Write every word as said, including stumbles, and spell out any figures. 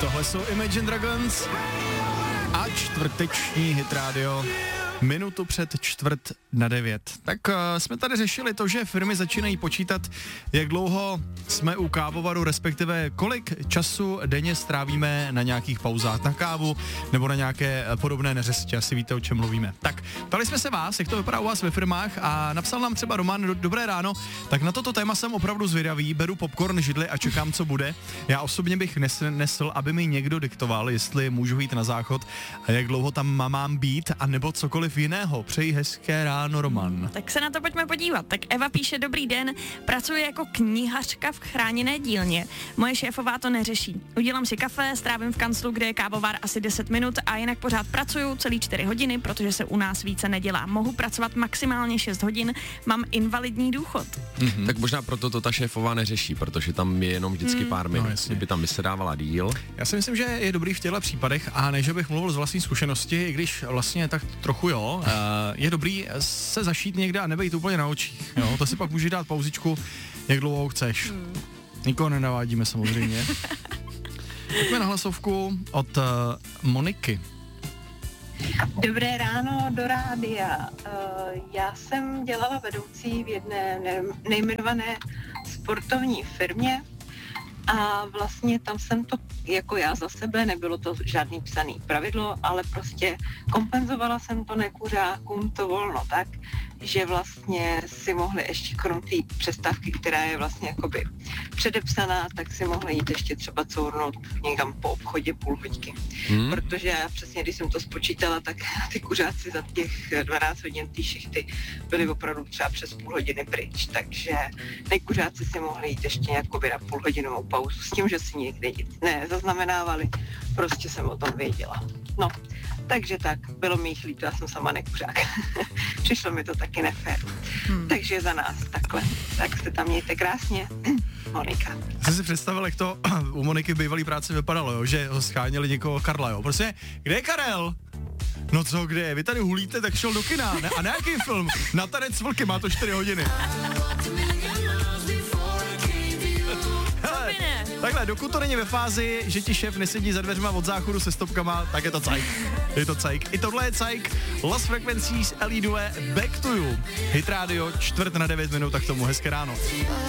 Tohle jsou Imagine Dragons a čtvrteční Hit Radio. Minutu před čtvrt na devět. Tak uh, jsme tady řešili to, že firmy začínají počítat, jak dlouho jsme u kávovaru, respektive kolik času denně strávíme na nějakých pauzách na kávu nebo na nějaké podobné neřesti. Asi víte, o čem mluvíme. Tak, ptali jsme se vás, jak to vypadá u vás ve firmách a napsal nám třeba Roman, do, dobré ráno, tak na toto téma jsem opravdu zvědavý, beru popcorn, židli a čekám, co bude. Já osobně bych nes, nesl, aby mi někdo diktoval, jestli můžu jít na záchod a jak dlouho tam mám být, a nebo cokoliv jiného. Přeji hezké ráno, Roman. Tak se na to pojďme podívat. Tak Eva píše, dobrý den, pracuji jako knihařka v chráněné dílně. Moje šéfová to neřeší. Udělám si kafe, strávím v kanclu, kde je kávovar asi deset minut a jinak pořád pracuju celý čtyři hodiny, protože se u nás více nedělá. Mohu pracovat maximálně šest hodin, mám invalidní důchod. Mm-hmm. Tak možná proto to ta šéfová neřeší, protože tam je jenom vždycky mm. pár minut. No, kdyby tam vysedávala díl. Já si myslím, že je dobrý v těchto případech, a ne, že bych mluvil z vlastní zkušenosti, i když vlastně tak trochu jo, je dobrý se zašít někde a nebejt úplně na očích. Jo? To si pak můžeš dát pauzičku, jak dlouho chceš. Hmm. Nikoho nenavádíme samozřejmě. Pojďme na hlasovku od uh, Moniky. Dobré ráno do rádia. Uh, já jsem dělala vedoucí v jedné nejmenované sportovní firmě a vlastně tam jsem to jako já za sebe, nebylo to žádný psaný pravidlo, ale prostě kompenzovala jsem to nekuřákům to volno tak, že vlastně si mohli ještě krom té přestávky, která je vlastně jakoby předepsaná, tak si mohli jít ještě třeba cournout někam po obchodě půl hoďky. Hmm. Protože já přesně, když jsem to spočítala, tak ty kuřáci za těch dvanáct hodin té šichty byli opravdu třeba přes půl hodiny pryč, takže nekuřáci si mohli jít ještě jakoby na půl hodinovou pauzu s tím, že si někde nic nezaznamenávali, prostě jsem o tom věděla. No, takže tak, bylo mi jich líto, já jsem sama nekuřák. Přišlo mi to taky nefér. Hmm. Takže za nás takhle. Tak se tam mějte krásně. Monika. Jsi si představil, jak to u Moniky bývalý práce vypadalo, jo? Že ho scháněli někoho Karla, jo? Prostě, kde je Karel? No co, kde je? Vy tady hulíte, tak šel do kina. Ne? A na jaký film? Na Tanec s vlky, má to čtyři hodiny. Hele, takhle, dokud to není ve fázi, že ti šéf nesedí za dveřma od záchodu se stopkama, tak je to cajk. Je to cajk. I tohle je cajk. Lost Frequencies, Ellie Due, Back to You. Hit Radio, čtvrt na devět minut, tak tomu hezké ráno.